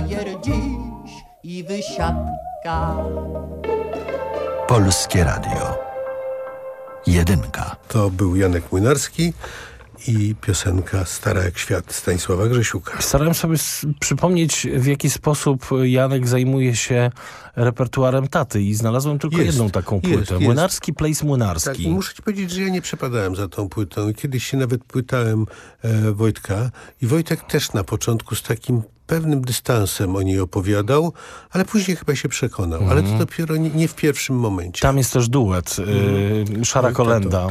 bajer dziś i wysiadka. Polskie Radio. Jedynka. To był Janek Młynarski i piosenka Stara jak świat Stanisława Grzesiuka. Starałem sobie przypomnieć, w jaki sposób Janek zajmuje się repertuarem taty i znalazłem tylko jedną taką płytę. Młynarski Plays Młynarski. Tak, muszę ci powiedzieć, że ja nie przepadałem za tą płytą. Kiedyś się nawet pytałem Wojtka i Wojtek też na początku z takim pewnym dystansem o niej opowiadał, ale później chyba się przekonał. Ale to dopiero nie w pierwszym momencie. Tam jest też duet. Szara Kolenda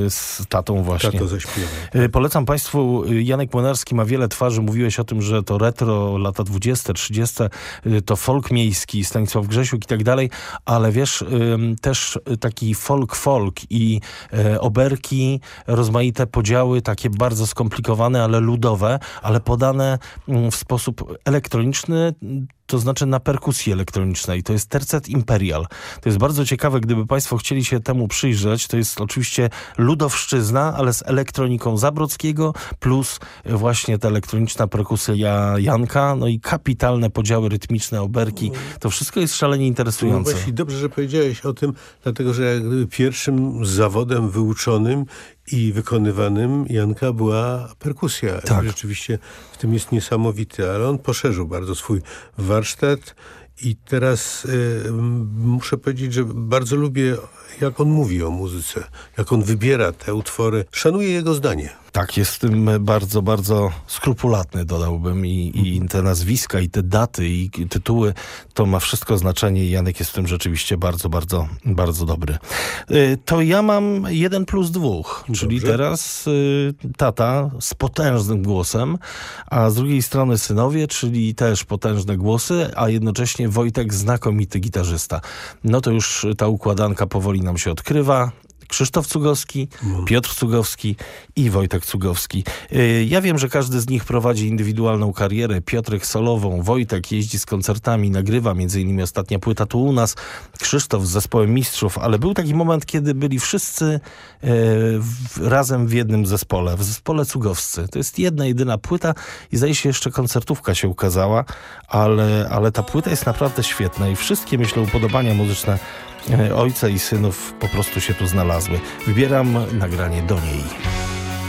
z tatą właśnie. Tato zaśpiewał. Polecam Państwu, Janek Młynarski ma wiele twarzy. Mówiłeś o tym, że to retro, lata 20, 30, to folk miejski, Stanisław Grzesiuk i tak dalej, ale wiesz, też taki folk i oberki, rozmaite podziały, takie bardzo skomplikowane, ale ludowe, ale podane w sposób elektroniczny, to znaczy na perkusji elektronicznej. To jest tercet Imperial. To jest bardzo ciekawe, gdyby Państwo chcieli się temu przyjrzeć. To jest oczywiście ludowszczyzna, ale z elektroniką Zabrodzkiego, plus właśnie ta elektroniczna perkusja Janka, no i kapitalne podziały rytmiczne, oberki. To wszystko jest szalenie interesujące. No właśnie, dobrze, że powiedziałeś o tym, dlatego że jak gdyby pierwszym zawodem wyuczonym i wykonywanym Janka była perkusja. Tak. Rzeczywiście w tym jest niesamowity, ale on poszerzył bardzo swój warsztat i teraz muszę powiedzieć, że bardzo lubię, jak on mówi o muzyce, jak on wybiera te utwory. Szanuję jego zdanie. Tak, jest w tym bardzo, bardzo skrupulatny, dodałbym, i te nazwiska, i te daty, i tytuły, to ma wszystko znaczenie i Janek jest w tym rzeczywiście bardzo, bardzo, bardzo dobry. To ja mam 1+2, czyli teraz tata z potężnym głosem, a z drugiej strony synowie, czyli też potężne głosy, a jednocześnie Wojtek znakomity gitarzysta. No to już ta układanka powoli nam się odkrywa. Krzysztof Cugowski, Piotr Cugowski i Wojtek Cugowski. Ja wiem, że każdy z nich prowadzi indywidualną karierę. Piotrek solową, Wojtek jeździ z koncertami, nagrywa m.in. ostatnia płyta tu u nas, Krzysztof z zespołem Mistrzów, ale był taki moment, kiedy byli wszyscy razem w jednym zespole, w zespole Cugowscy. To jest jedna, jedyna płyta i zdaje się jeszcze koncertówka się ukazała, ale ta płyta jest naprawdę świetna i wszystkie, myślę, upodobania muzyczne ojca i synów po prostu się tu znalazły. Wybieram nagranie Do niej.